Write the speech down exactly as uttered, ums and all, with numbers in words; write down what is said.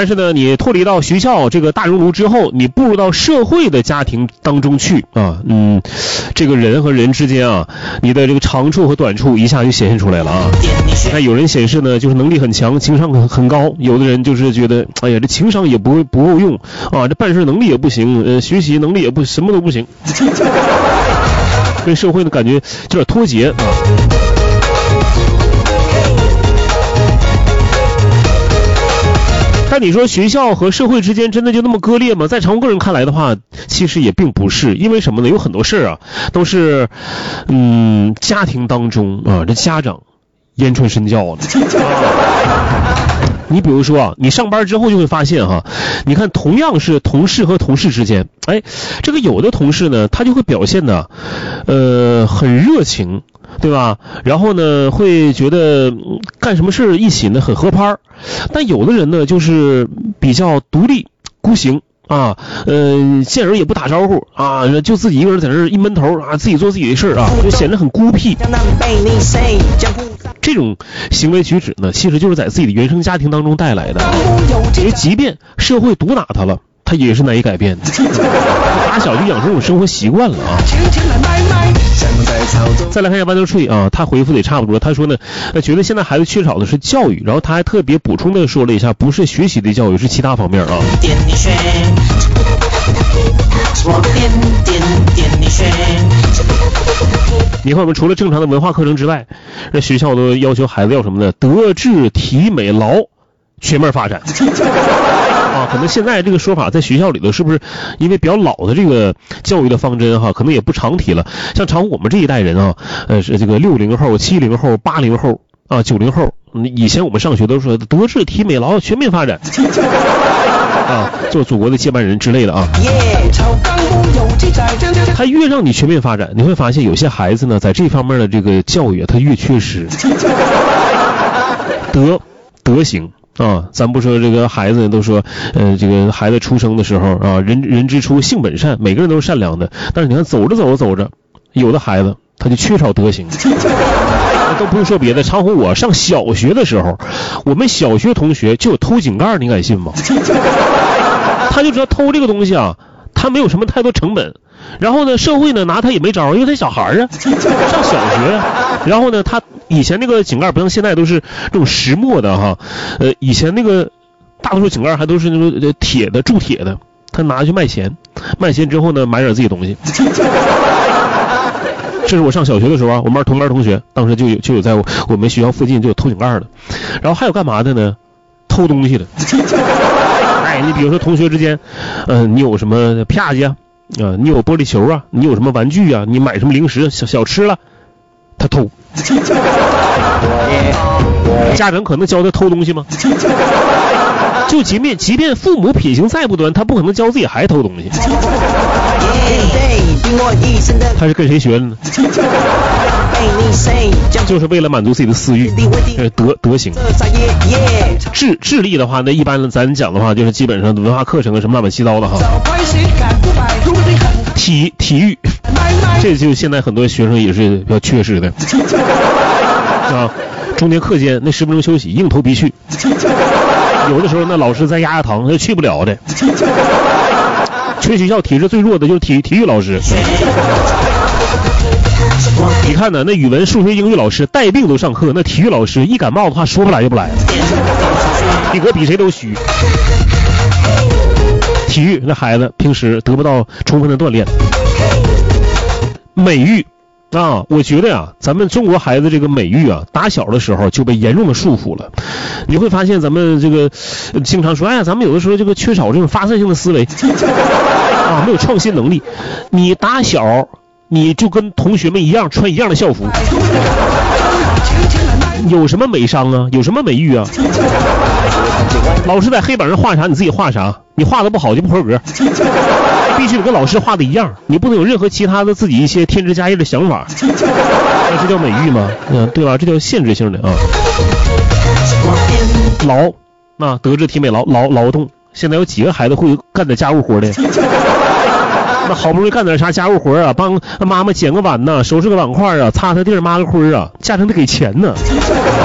但是呢，你脱离到学校这个大熔炉之后，你步入到社会的家庭当中去啊，嗯，这个人和人之间啊，你的这个长处和短处一下就显现出来了啊。那有人显示呢，就是能力很强，情商很很高；有的人就是觉得，哎呀，这情商也不不够用啊，这办事能力也不行，呃，学习能力也不什么都不行，跟社会的感觉有点脱节啊。但你说学校和社会之间真的就那么割裂吗？在常务个人看来的话，其实也并不是。因为什么呢？有很多事啊，都是嗯家庭当中啊，这家长言传身教的。你比如说啊，你上班之后就会发现哈，你看同样是同事和同事之间，哎，这个有的同事呢，他就会表现的呃很热情，对吧？然后呢，会觉得干什么事一起呢很合拍，但有的人呢就是比较独立孤行啊，呃，见人也不打招呼啊，就自己一个人在这一闷头啊，自己做自己的事啊，就显得很孤僻。这种行为举止呢，其实就是在自己的原生家庭当中带来的。因为即便社会毒打他了，他也是难以改变的。打小就养成这种生活习惯了啊。再来看一下豌豆脆啊，他回复的也差不多。他说呢，觉得现在孩子缺少的是教育，然后他还特别补充的说了一下，不是学习的教育，是其他方面啊。你看，我们除了正常的文化课程之外，这学校都要求孩子要什么呢？德智体美劳全面发展。啊，可能现在这个说法在学校里头是不是因为比较老的这个教育的方针哈，可能也不常提了。像常我们这一代人啊，呃，是这个六零后、七零后、八零后啊、九零后，以前我们上学都说德智体美劳全面发展啊，做祖国的接班人之类的啊。他越让你全面发展，你会发现有些孩子呢，在这方面的这个教育他越缺失。德德行。啊，咱不说这个孩子都说，呃，这个孩子出生的时候啊，人人之初性本善，每个人都是善良的。但是你看走着走着走着，有的孩子他就缺少德行。都不用说别的，常乎我上小学的时候，我们小学同学就有偷井盖，你敢信吗？他就知道偷这个东西啊，他没有什么太多成本。然后呢，社会呢拿他也没招，因为他小孩啊，上小学啊。然后呢，他以前那个井盖不像现在都是这种石墨的哈，呃，以前那个大多数井盖还都是那种铁的、铸铁的，他拿去卖钱，卖钱之后呢，买点自己东西。这是我上小学的时候啊，我们班同班同学当时就有就有在我我们学校附近就有偷井盖的，然后还有干嘛的呢？偷东西的。哎，你比如说同学之间，嗯、呃，你有什么啪叽啊？啊，你有玻璃球啊，你有什么玩具啊，你买什么零食小小吃了，他偷。家长可能教他偷东西吗？就即便即便父母品行再不端，他不可能教自己孩子偷东西。他是跟谁学的呢？就是为了满足自己的私欲，德德行。智智力的话，那一般咱讲的话，就是基本上文化课程啊什么乱七八糟的哈。体体育，这就现在很多学生也是比较缺失的啊。中间课间那十分钟休息，硬头皮去。有的时候那老师在压压堂，他去不了的。全学校体质最弱的就是体体育老师。你看呢，那语文、数学、英语老师带病都上课，那体育老师一感冒的话说不来就不来了，比我比谁都虚。体育那孩子平时得不到充分的锻炼。美育啊，我觉得啊，咱们中国孩子这个美育啊，打小的时候就被严重的束缚了。你会发现咱们这个经常说，哎呀，咱们有的时候这个缺少这种发散性的思维啊，没有创新能力。你打小你就跟同学们一样穿一样的校服，有什么美商啊？有什么美育啊？老师在黑板上画啥你自己画啥，你画的不好就不合格，必须得跟老师画的一样，你不能有任何其他的自己一些添枝加叶的想法。那这叫美育吗？嗯，对吧？这叫限制性的啊。劳，那德智体美劳劳劳动，现在有几个孩子会干点家务活的？那好不容易干点啥家务活啊，帮妈妈捡个碗呐，收拾个碗筷啊，擦擦地抹个灰啊，家长得给钱呢。